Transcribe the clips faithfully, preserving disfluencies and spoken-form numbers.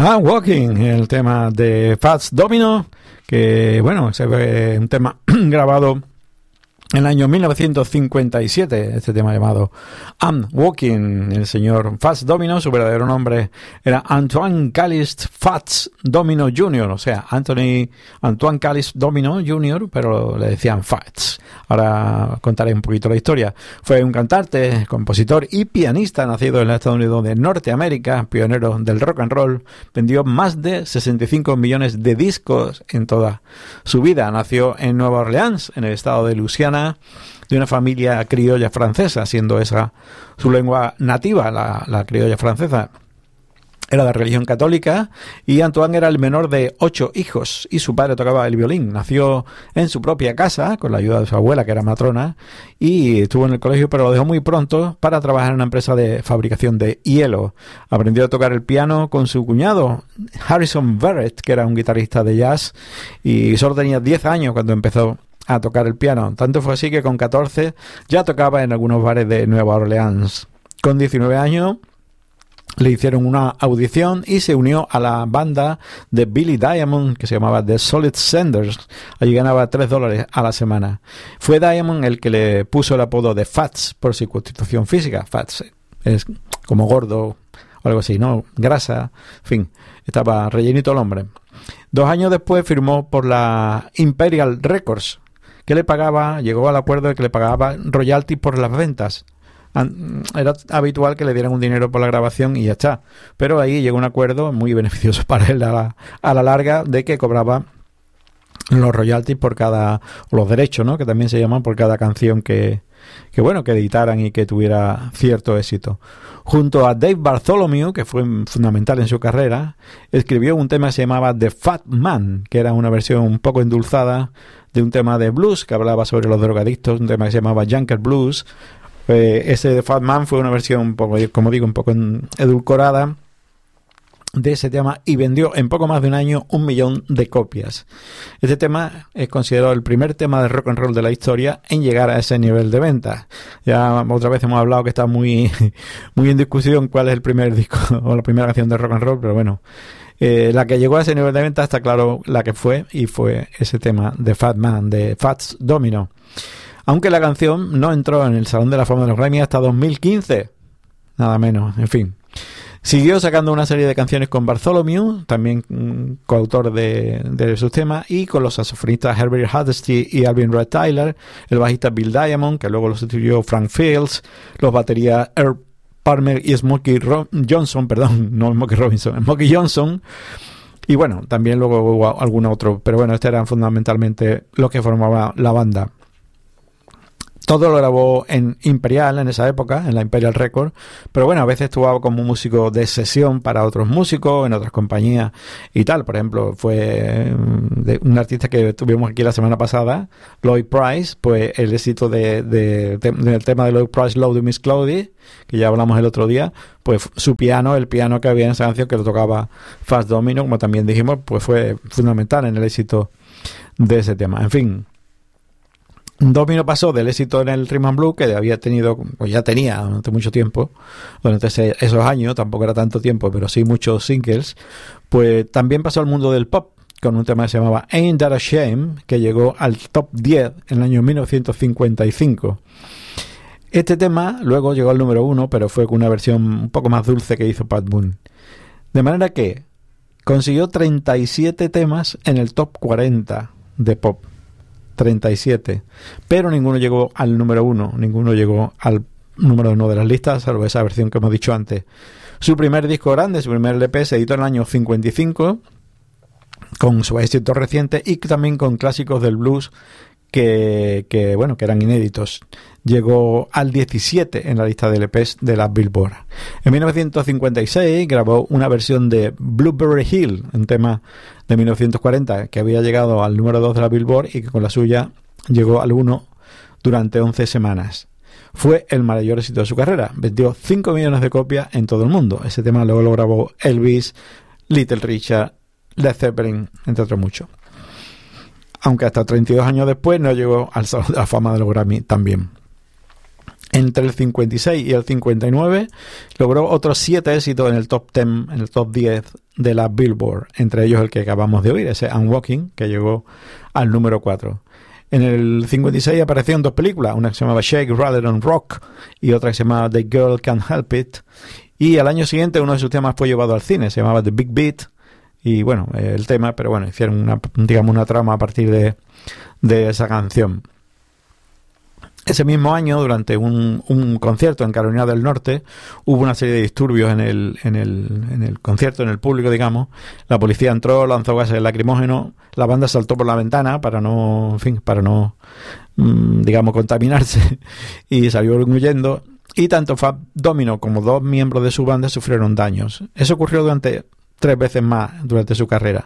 Ah, Walking, el tema de Fats Domino, que bueno, ese fue un tema grabado en el año mil novecientos cincuenta y siete, este tema llamado I'm Walking. El señor Fats Domino, su verdadero nombre era Antoine Callist Fats Domino junior, o sea, Anthony Antoine Callist Domino junior, pero le decían Fats. Ahora contaré un poquito la historia. Fue un cantante, compositor y pianista nacido en los Estados Unidos de Norteamérica, pionero del rock and roll. Vendió más de sesenta y cinco millones de discos en toda su vida. Nació en Nueva Orleans, en el estado de Luisiana, de una familia criolla francesa, siendo esa su lengua nativa, la, la criolla francesa. Era de religión católica y Antoine era el menor de ocho hijos y su padre tocaba el violín. Nació en su propia casa con la ayuda de su abuela, que era matrona, y estuvo en el colegio, pero lo dejó muy pronto para trabajar en una empresa de fabricación de hielo. Aprendió a tocar el piano con su cuñado Harrison Verrett, que era un guitarrista de jazz, y solo tenía diez años cuando empezó a tocar el piano. Tanto fue así que con catorce ya tocaba en algunos bares de Nueva Orleans. Con diecinueve años le hicieron una audición y se unió a la banda de Billy Diamond, que se llamaba The Solid Senders. Allí ganaba tres dólares a la semana. Fue Diamond el que le puso el apodo de Fats por su constitución física. Fats es como gordo o algo así, ¿no? Grasa, en fin, estaba rellenito el hombre. Dos años después firmó por la Imperial Records, que le pagaba, llegó al acuerdo de que le pagaba royalties por las ventas. Era habitual que le dieran un dinero por la grabación y ya está, pero ahí llegó un acuerdo muy beneficioso para él a la, a la larga, de que cobraba los royalties por cada, o los derechos, ¿no?, que también se llaman, por cada canción que, que bueno, que editaran y que tuviera cierto éxito. Junto a Dave Bartholomew, que fue fundamental en su carrera, escribió un tema que se llamaba The Fat Man, que era una versión un poco endulzada de un tema de blues que hablaba sobre los drogadictos, un tema que se llamaba Junker Blues. Eh, ese de Fat Man fue una versión un poco, como digo, un poco edulcorada de ese tema, y vendió en poco más de un año un millón de copias. Este tema es considerado el primer tema de rock and roll de la historia en llegar a ese nivel de venta. Ya otra vez hemos hablado que está muy, muy en discusión cuál es el primer disco o la primera canción de rock and roll, pero bueno, eh, la que llegó a ese nivel de venta está claro la que fue, y fue ese tema de Fat Man, de Fats Domino. Aunque la canción no entró en el Salón de la Fama de los Grammy hasta dos mil quince, nada menos, en fin. Siguió sacando una serie de canciones con Bartholomew, también mm, coautor de, de sus temas, y con los saxofonistas Herbert Hardesty y Alvin Red Tyler, el bajista Bill Diamond, que luego lo sustituyó Frank Fields, los baterías Herb Palmer y Smokey Ro- Johnson, perdón, no Smokey Robinson, Smokey Johnson, y bueno, también luego hubo algún otro, pero bueno, estos eran fundamentalmente los que formaban la banda. Todo lo grabó en Imperial en esa época, en la Imperial Record, pero bueno, a veces estuvo como músico de sesión para otros músicos, en otras compañías y tal. Por ejemplo, fue de un artista que tuvimos aquí la semana pasada, Lloyd Price, pues el éxito de, de, de, del tema de Lloyd Price, Love to Miss Claudie, que ya hablamos el otro día, pues su piano, el piano que había en esa canción que lo tocaba Fats Domino, como también dijimos, pues fue fundamental en el éxito de ese tema. En fin, Domino pasó del éxito en el Rhythm and Blues, que había tenido, o ya tenía durante mucho tiempo, durante ese, esos años, tampoco era tanto tiempo, pero sí muchos singles, pues también pasó al mundo del pop, con un tema que se llamaba Ain't That a Shame, que llegó al top diez en el año mil novecientos cincuenta y cinco. Este tema luego llegó al número uno, pero fue con una versión un poco más dulce que hizo Pat Boone. De manera que consiguió treinta y siete temas en el top cuarenta de pop. treinta y siete, pero ninguno llegó al número uno, ninguno llegó al número uno de las listas, salvo esa versión que hemos dicho antes. Su primer disco grande, su primer L P, se editó en el año cincuenta y cinco, con su éxito reciente y también con clásicos del blues que, que bueno, que eran inéditos. Llegó al diecisiete en la lista de L Ps de la Billboard. En mil novecientos cincuenta y seis grabó una versión de Blueberry Hill, un tema de mil novecientos cuarenta que había llegado al número dos de la Billboard y que con la suya llegó al uno durante once semanas. Fue el mayor éxito de su carrera. Vendió cinco millones de copias en todo el mundo. Ese tema luego lo grabó Elvis, Little Richard, Led Zeppelin, entre otros muchos. Aunque hasta treinta y dos años después no llegó al Salón de la Fama de los Grammy también. Entre el cincuenta y seis y el cincuenta y nueve logró otros siete éxitos en el top diez, en el top diez de la Billboard, entre ellos el que acabamos de oír, ese I'm Walking, que llegó al número cuatro. En el cincuenta y seis aparecieron dos películas, una que se llamaba Shake, Rather Than Rock y otra que se llamaba The Girl Can't Help It. Y al año siguiente uno de sus temas fue llevado al cine, se llamaba The Big Beat. Y bueno, el tema, pero bueno, hicieron una, digamos, una trama a partir de, de esa canción. Ese mismo año, durante un, un concierto en Carolina del Norte, hubo una serie de disturbios en el, en el, en el concierto, en el público, digamos. La policía entró, lanzó gases lacrimógenos, la banda saltó por la ventana para no, en fin, para no, mmm, digamos, contaminarse, y salió huyendo. Y tanto Fats Domino como dos miembros de su banda sufrieron daños. Eso ocurrió durante tres veces más durante su carrera,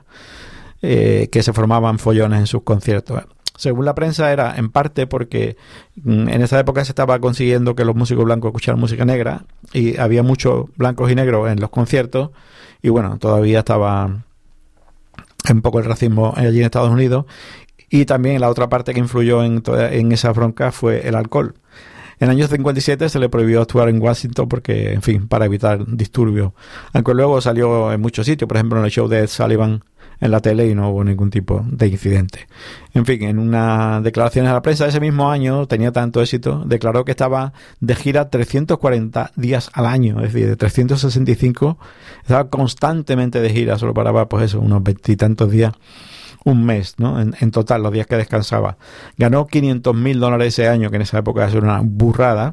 eh, que se formaban follones en sus conciertos. Según la prensa, era en parte porque en esa época se estaba consiguiendo que los músicos blancos escucharan música negra y había muchos blancos y negros en los conciertos, y bueno, todavía estaba un poco el racismo allí en Estados Unidos. Y también la otra parte que influyó en, toda, en esa bronca fue el alcohol. En el año cincuenta y siete se le prohibió actuar en Washington porque, en fin, para evitar disturbios. Aunque luego salió en muchos sitios, por ejemplo en el show de Ed Sullivan en la tele, y no hubo ningún tipo de incidente. En fin, en una declaración a la prensa ese mismo año, tenía tanto éxito, declaró que estaba de gira trescientos cuarenta días al año, es decir, de trescientos sesenta y cinco, estaba constantemente de gira, solo paraba pues eso, unos veintitantos días, un mes, ¿no? En, en total, los días que descansaba. Ganó quinientos mil dólares ese año, que en esa época era una burrada,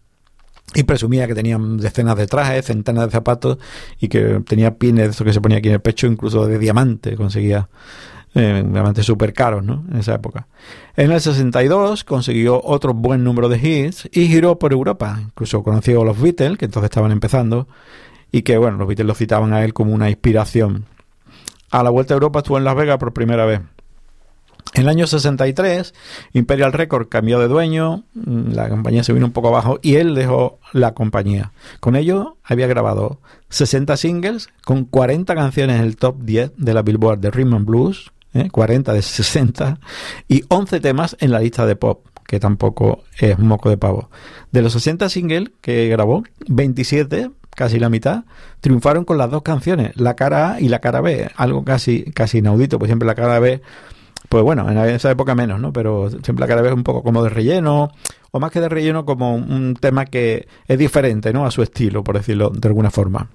y presumía que tenía decenas de trajes, centenas de zapatos, y que tenía pines de eso que se ponía aquí en el pecho, incluso de diamante, conseguía eh, diamantes súper caros, ¿no? En esa época. En el sesenta y dos consiguió otro buen número de hits y giró por Europa. Incluso conoció a los Beatles, que entonces estaban empezando, y que, bueno, los Beatles lo citaban a él como una inspiración. A la vuelta a Europa estuvo en Las Vegas por primera vez. En el año sesenta y tres, Imperial Records cambió de dueño, la compañía se vino un poco abajo y él dejó la compañía. Con ello había grabado sesenta singles con cuarenta canciones en el top diez de la Billboard de Rhythm and Blues, ¿eh? cuarenta de sesenta, y once temas en la lista de pop, que tampoco es moco de pavo. De los sesenta singles que grabó, veintisiete, casi la mitad, triunfaron con las dos canciones, la cara A y la cara B, algo casi, casi inaudito, por ejemplo la cara B, pues bueno, en esa época menos, ¿no? Pero siempre la cara B es un poco como de relleno, o más que de relleno, como un tema que es diferente, ¿no? A su estilo, por decirlo de alguna forma.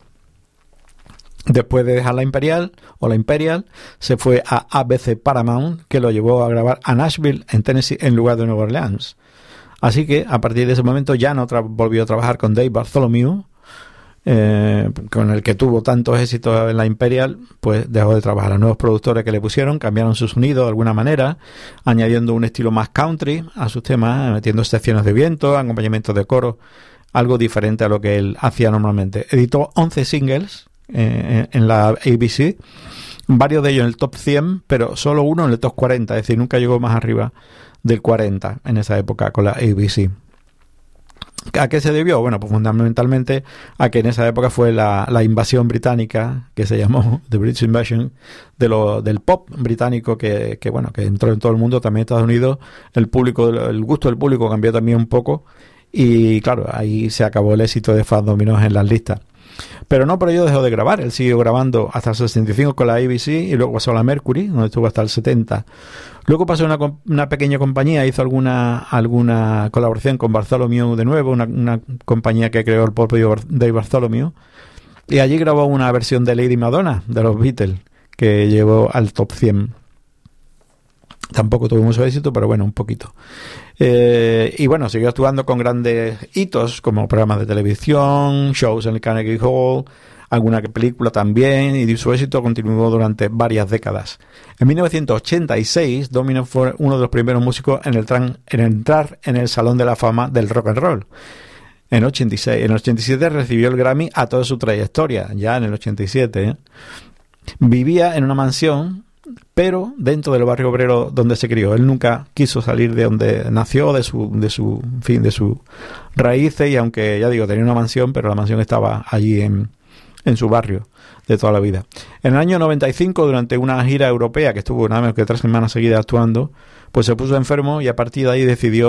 Después de dejar la Imperial, o la Imperial, se fue a A B C Paramount, que lo llevó a grabar a Nashville, en Tennessee, en lugar de Nueva Orleans. Así que, a partir de ese momento, ya no tra- volvió a trabajar con Dave Bartholomew, Eh, con el que tuvo tantos éxitos en la Imperial, pues dejó de trabajar. Los nuevos productores que le pusieron cambiaron su sonido de alguna manera, añadiendo un estilo más country a sus temas, metiendo secciones de viento, acompañamientos de coro, algo diferente a lo que él hacía normalmente. Editó once singles eh, en la A B C, varios de ellos en el top cien, pero solo uno en el top cuarenta, es decir, nunca llegó más arriba del cuarenta en esa época con la A B C. ¿A qué se debió? Bueno, pues fundamentalmente a que en esa época fue la, la invasión británica, que se llamó The British Invasion, de lo, del pop británico que, que, bueno, que entró en todo el mundo, también en Estados Unidos. El público, el gusto del público cambió también un poco, y claro, ahí se acabó el éxito de Fats Domino en las listas. Pero no por ello dejó de grabar. Él siguió grabando hasta el sesenta y cinco con la A B C y luego pasó a la Mercury, donde estuvo hasta el setenta. Luego pasó a una, una pequeña compañía, hizo alguna alguna colaboración con Bartholomew de nuevo, una, una compañía que creó el propio Dave Bartholomew, y allí grabó una versión de Lady Madonna de los Beatles que llevó al top cien. Tampoco tuvo mucho éxito, pero bueno, un poquito. Eh, y bueno, siguió actuando con grandes hitos como programas de televisión, shows en el Carnegie Hall, alguna película también, y su éxito continuó durante varias décadas. En mil novecientos ochenta y seis, Domino fue uno de los primeros músicos en, el tran, en entrar en el Salón de la Fama del Rock and Roll. En ochenta y seis, en el ochenta y siete recibió el Grammy a toda su trayectoria, ya en el ochenta y siete. ¿eh? Vivía en una mansión, pero dentro del barrio obrero donde se crió. Él nunca quiso salir de donde nació, de su, de su, en fin, de sus raíces, y aunque, ya digo, tenía una mansión, pero la mansión estaba allí en, en su barrio de toda la vida. En el año noventa y cinco, durante una gira europea que estuvo nada menos que tres semanas seguidas actuando, pues se puso enfermo, y a partir de ahí decidió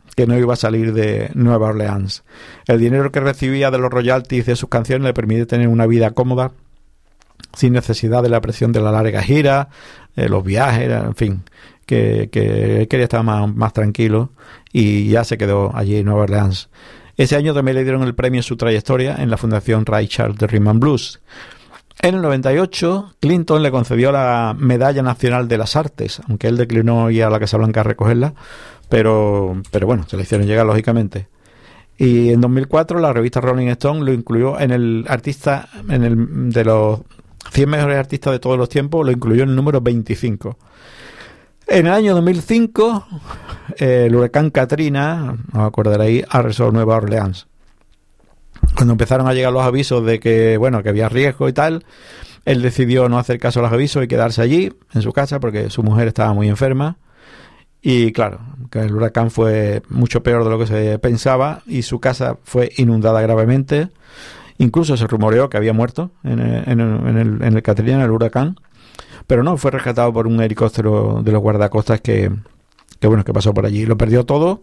que no iba a salir de Nueva Orleans. El dinero que recibía de los royalties de sus canciones le permite tener una vida cómoda, sin necesidad de la presión de la larga gira, eh, los viajes, en fin, que, que él quería estar más, más tranquilo y ya se quedó allí en Nueva Orleans. Ese año también le dieron el premio a su trayectoria en la Fundación Ray Charles de Rhythm and Blues. En el noventa y ocho, Clinton le concedió la Medalla Nacional de las Artes, aunque él declinó ir a la Casa Blanca a recogerla, pero, pero bueno, se le hicieron llegar lógicamente. Y en dos mil cuatro la revista Rolling Stone lo incluyó en el artista, en el de los cien mejores artistas de todos los tiempos, lo incluyó en el número veinticinco. En el año dos mil cinco, eh, el huracán Katrina, os acordaréis, arrasó Nueva Orleans. Cuando empezaron a llegar los avisos de que, bueno, que había riesgo y tal, él decidió no hacer caso a los avisos y quedarse allí, en su casa, porque su mujer estaba muy enferma. Y claro, que el huracán fue mucho peor de lo que se pensaba y su casa fue inundada gravemente. Incluso se rumoreó que había muerto en el, en el, en el, en el Katrina, en el huracán, pero no, fue rescatado por un helicóptero de los guardacostas que, que bueno, que pasó por allí. Lo perdió todo,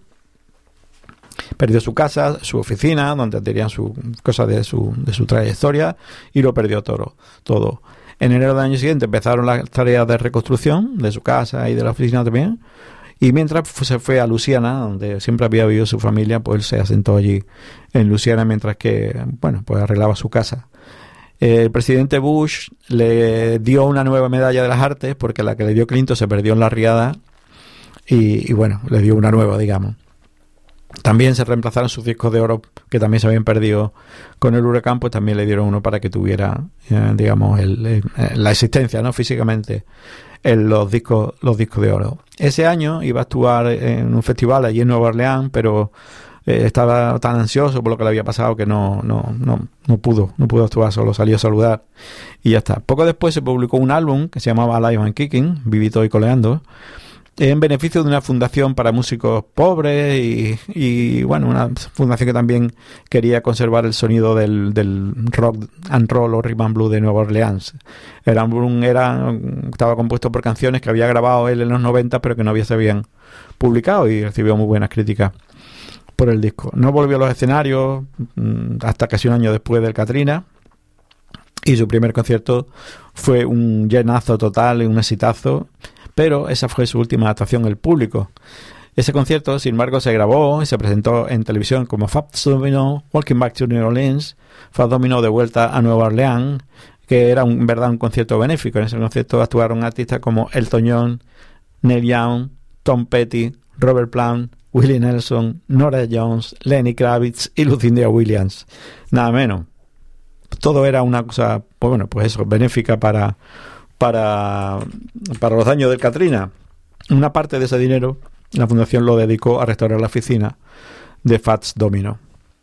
perdió su casa, su oficina, donde tenían sus cosas de su, de su trayectoria, y lo perdió todo, todo. En enero del año siguiente empezaron las tareas de reconstrucción de su casa y de la oficina también. Y mientras se fue a Luisiana, donde siempre había vivido su familia, pues él se asentó allí en Luisiana mientras que, bueno, pues arreglaba su casa. El presidente Bush le dio una nueva medalla de las artes porque la que le dio Clinton se perdió en la riada y, y bueno, le dio una nueva, digamos. También se reemplazaron sus discos de oro que también se habían perdido con el huracán, pues también le dieron uno para que tuviera, eh, digamos, el, el, la existencia, ¿no? Físicamente, en los discos, los discos de oro. Ese año iba a actuar en un festival allí en Nueva Orleans, pero eh, estaba tan ansioso por lo que le había pasado que no, no, no, no pudo, no pudo actuar, solo salió a saludar y ya está. Poco después se publicó un álbum que se llamaba Alive and Kicking, vivito y coleando, en beneficio de una fundación para músicos pobres y, y bueno, una fundación que también quería conservar el sonido del, del rock and roll o rhythm and blues de Nueva Orleans. El álbum era, estaba compuesto por canciones que había grabado él en los noventa pero que no había, se habían publicado y recibió muy buenas críticas por el disco. No volvió a los escenarios hasta casi un año después del Katrina y su primer concierto fue un llenazo total y un exitazo, pero esa fue su última actuación en el público. Ese concierto, sin embargo, se grabó y se presentó en televisión como Fats Domino, Walking Back to New Orleans, Fats Domino de vuelta a Nueva Orleans, que era un, en verdad un concierto benéfico. En ese concierto actuaron artistas como Elton John, Neil Young, Tom Petty, Robert Plant, Willie Nelson, Norah Jones, Lenny Kravitz y Lucinda Williams. Nada menos. Todo era una cosa, pues bueno, pues eso, benéfica para... Para, para los daños del Katrina. Una parte de ese dinero la fundación lo dedicó a restaurar la oficina de Fats Domino.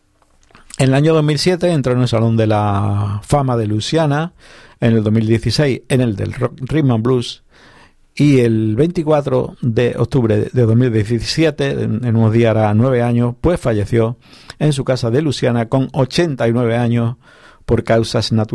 En el año dos mil siete entró en el Salón de la Fama de Luisiana, en el dos mil dieciséis en el del rock, Rhythm and Blues, y el veinticuatro de octubre de dos mil diecisiete, en, en unos días hará nueve años, pues falleció en su casa de Luisiana con ochenta y nueve años por causas naturales.